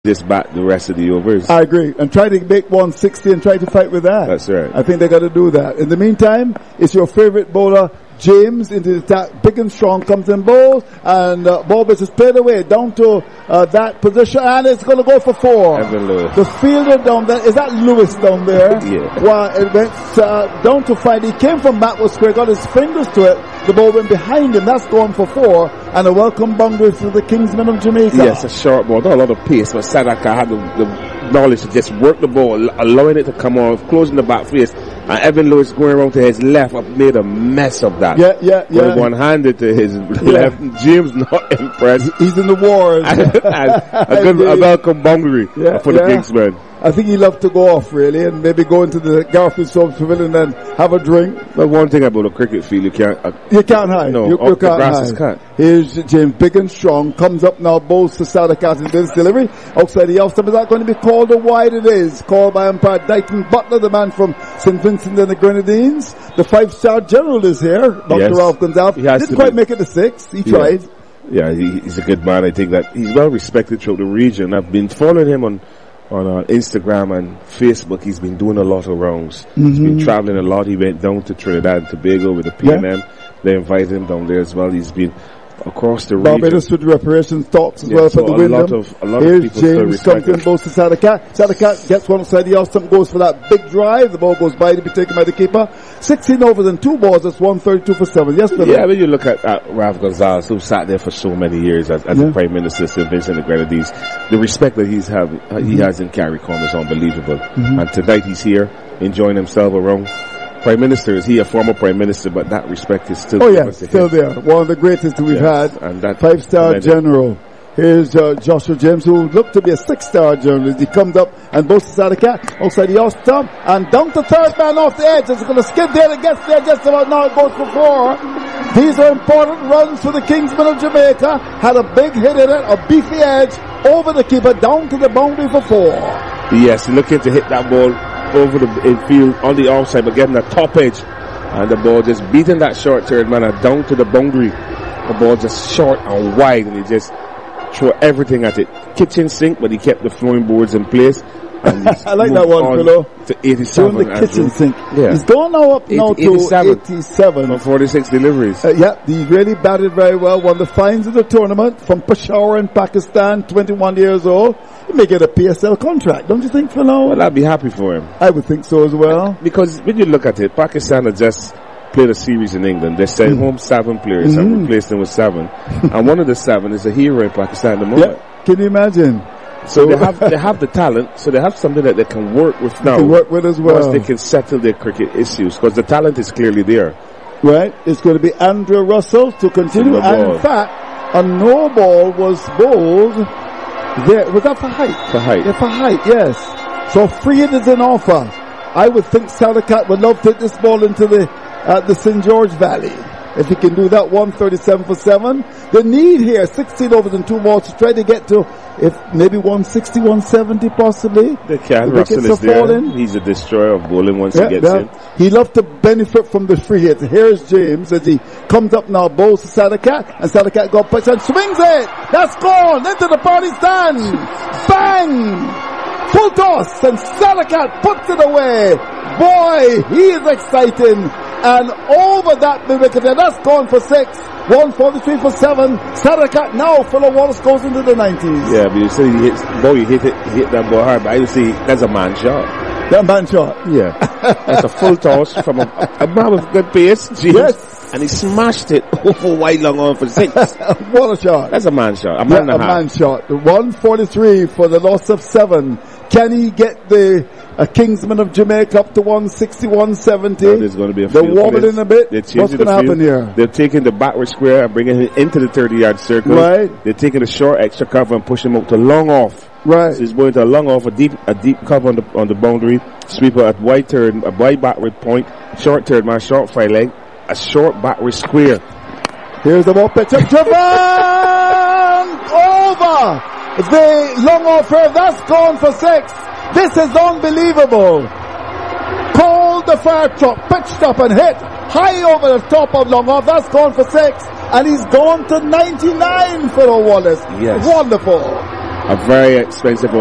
just bat the rest of the overs. I agree. And try to make 160 and try to fight with that. That's right. I think they got to do that. In the meantime, it's your favorite bowler, James, into the attack. Big and strong, comes in bowl, and Borbis is played away down to that position, and it's going to go for 4. Evan Lewis. The fielder down there, is that Lewis down there? Yeah. Well, it went down to 5. He came from backward square, got his fingers to it. The ball went behind him. That's going for 4, and a welcome boundary for the Kingsmen of Jamaica. Yes, a short ball, not a lot of pace, but Sadaka had the knowledge to just work the ball, allowing it to come off, closing the back face. And Evan Lewis going around to his left made a mess of that. Yeah. One-handed to his left. James not impressed. He's in the wars. and a welcome boundary for the Kingsmen. I think he loved to go off, really, and maybe go into the Garfield Soap Pavilion and have a drink. But one thing about a cricket field, you can't hide. No, you the can't grass hide. is cut. Here's James, big and strong, comes up now, bowls to Sadakat in this delivery. Outside the off stump, is that going to be called or wide? It is. Called by umpire Dighton Butler, the man from St. Vincent and the Grenadines. The 5-star general is here, Dr. Ralph Gonzalez. Didn't quite make it to 6. He tried. Yeah, he's a good man. I think that he's well respected throughout the region. I've been following him on Instagram and Facebook. He's been doing a lot of rounds. He's been traveling a lot. He went down to Trinidad and Tobago with the PNM. They invited him down there as well. He's been across the region. Barbados with reparations talks as well for the Wyndham. A lot Here's of people James comes in, goes to Sadakat. Sadakat gets one side, the off stump goes for that big drive. The ball goes by to be taken by the keeper. 16 overs and 2 balls. That's 132 for 7. Yes, Philip? Yeah, when you look at Ralph Gonzalez, who sat there for so many years as the Prime Minister, St. Vincent and the Grenadines, the respect that he has in CARICOM is unbelievable. And tonight he's here enjoying himself around. Prime Minister, is he a former Prime Minister, but that respect is still still there. One of the greatest we've had. And that 5-star general. Here's Joshua James, who looked to be a 6-star journalist. He comes up and boasts Sadakat outside the off stump and down to third man off the edge. It's going to skid there. It gets there just about now. It goes for 4. These are important runs for the Kingsmen of Jamaica. Had a big hit in it, a beefy edge over the keeper, down to the boundary for 4. Yes, looking to hit that ball over the infield on the outside, but getting the top edge, and the ball just beating that short third man and down to the boundary. The ball just short and wide, and he just threw everything at it. Kitchen sink, but he kept the flooring boards in place. I like that one, Philo. To 87. The kitchen sink. Yeah. He's gone now up now to 87. From 46 deliveries. He really batted very well. Won the finals of the tournament from Peshawar in Pakistan, 21 years old. He may get a PSL contract, don't you think, Philo? Well, I'd be happy for him. I would think so as well. Because when you look at it, Pakistan had just played a series in England. They sent home 7 players and replaced them with 7. And one of the 7 is a hero in Pakistan at the moment. Yeah. Can you imagine? So they have the talent, so they have something that they can work with now. They work with as well. Once they can settle their cricket issues, because the talent is clearly there. Right. It's going to be Andrew Russell to continue. And in fact, a no ball was bowled there. Was that for height? For height. Yeah, for height, yes. So free hit is an offer. I would think Sadakat would love to hit this ball into the St. George Valley. If he can do that, 137 for 7. The need here, 16 overs and 2 balls to try to get to, if maybe 160, 170 possibly. They can. Russell is there. He's a destroyer of bowling once he gets in. He loves to benefit from the free hit. Here's James as he comes up now, bowls to Sadakat, and Sadakat got pitch and swings it. That's gone into the party stand. Bang! Full toss, and Sadakat puts it away. Boy, he is exciting. And over that wicket, that's gone for 6. 143 for 7. Sadakat now, Philo Wallace goes into the 90s. Yeah, but you say he hit that ball hard, but I would say that's a man shot. That man shot? Yeah. That's a full toss from a man with good pace, James. Yes. And he smashed it over wide long on for 6. What a shot. That's a man shot. A man and a half. Man shot. 143 for the loss of 7. Can he get the Kingsmen of Jamaica up to 160, 170? No, there's going to be a They're wobbling a bit. What's going to happen here? They're taking the backward square and bringing it into the 30-yard circle. Right. They're taking a short extra cover and pushing him out to long off. Right. So he's going to a long off, a deep cover on the boundary. Sweeper at wide turn, a wide backward point, short third man, short 5 leg, a short backward square. Here's the ball pitch up, driven over the long off here. That's gone for 6. This is unbelievable. Called the fire truck, pitched up and hit high over the top of long off. That's gone for 6, and he's gone to 99 for Wallace. Yes. Wonderful. a very expensive